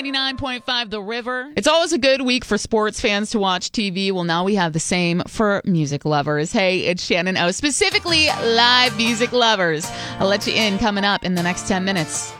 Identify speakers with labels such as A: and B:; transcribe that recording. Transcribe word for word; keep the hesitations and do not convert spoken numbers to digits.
A: ninety-nine point five The River. It's always a good week for sports fans to watch T V. Well, now we have the same for music lovers. Hey, it's Shannon O, specifically live music lovers. I'll let you in coming up in the next ten minutes.